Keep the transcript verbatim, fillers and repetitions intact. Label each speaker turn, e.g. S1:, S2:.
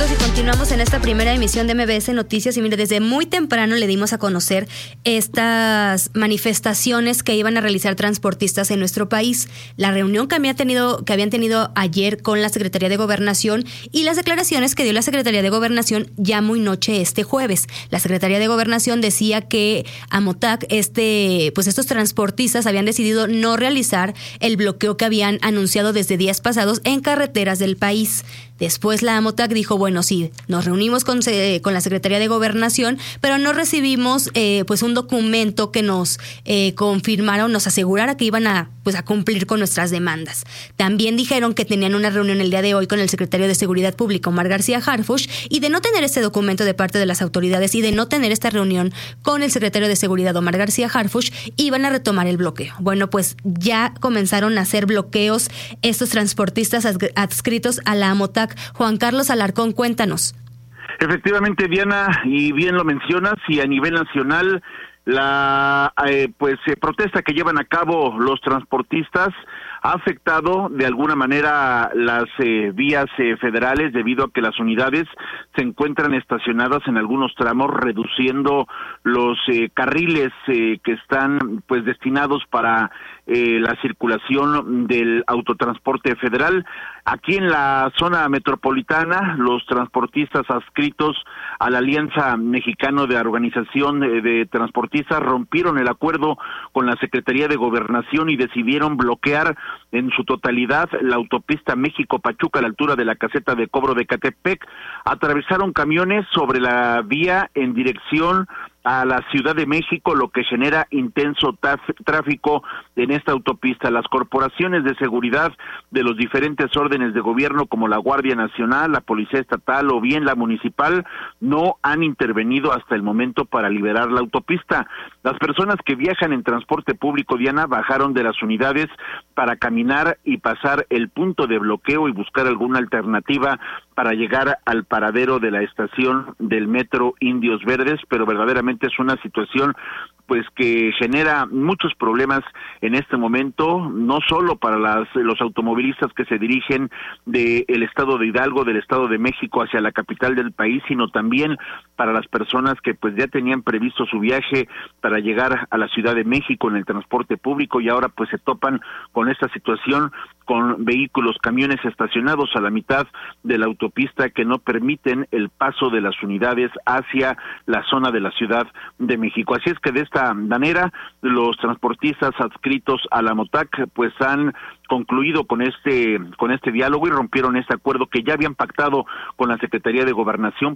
S1: minutos y continuamos en esta primera emisión de M B S Noticias. Y mire, desde muy temprano le dimos a conocer estas manifestaciones que iban a realizar transportistas en nuestro país. La reunión que, había tenido, que habían tenido ayer con la Secretaría de Gobernación y las declaraciones que dio la Secretaría de Gobernación ya muy noche este jueves. La Secretaría de Gobernación decía que Amotac, este, pues estos transportistas habían decidido no realizar el bloqueo que habían anunciado desde días pasados en carreteras del país. Después la Amotac dijo, bueno, sí, nos reunimos con, eh, con la Secretaría de Gobernación, pero no recibimos eh, pues un documento que nos eh, confirmara o nos asegurara que iban a, pues, a cumplir con nuestras demandas. También dijeron que tenían una reunión el día de hoy con el secretario de Seguridad Pública, Omar García Harfuch, y de no tener este documento de parte de las autoridades y de no tener esta reunión con el secretario de Seguridad, Omar García Harfuch, iban a retomar el bloqueo. Bueno, pues ya comenzaron a hacer bloqueos estos transportistas adscritos a la Amotac. Juan Carlos Alarcón, cuéntanos.
S2: Efectivamente, Diana, y bien lo mencionas, y a nivel nacional la eh, pues eh, protesta que llevan a cabo los transportistas ha afectado de alguna manera las eh, vías eh, federales, debido a que las unidades se encuentran estacionadas en algunos tramos, reduciendo los eh, carriles eh, que están pues destinados para eh, la circulación del autotransporte federal. Aquí en la zona metropolitana, los transportistas adscritos a la Alianza Mexicana de Organización de, de Transportistas rompieron el acuerdo con la Secretaría de Gobernación y decidieron bloquear en su totalidad la autopista México-Pachuca a la altura de la caseta de cobro de Catepec. Atravesaron camiones sobre la vía en dirección a la Ciudad de México, lo que genera intenso taf- tráfico en esta autopista. Las corporaciones de seguridad de los diferentes órdenes de gobierno, como la Guardia Nacional, la Policía Estatal o bien la Municipal, no han intervenido hasta el momento para liberar la autopista. Las personas que viajan en transporte público, Diana, bajaron de las unidades para caminar y pasar el punto de bloqueo y buscar alguna alternativa para llegar al paradero de la estación del Metro Indios Verdes, pero verdaderamente es una situación pues que genera muchos problemas en este momento, no solo para las, los automovilistas que se dirigen del estado de Hidalgo, del estado de México hacia la capital del país, sino también para las personas que pues ya tenían previsto su viaje para llegar a la Ciudad de México en el transporte público y ahora pues se topan con esta situación, con vehículos, camiones estacionados a la mitad de la autopista que no permiten el paso de las unidades hacia la zona de la Ciudad de México. Así es que de esta manera los transportistas adscritos a la Amotac pues han concluido con este con este diálogo y rompieron este acuerdo que ya habían pactado con la Secretaría de Gobernación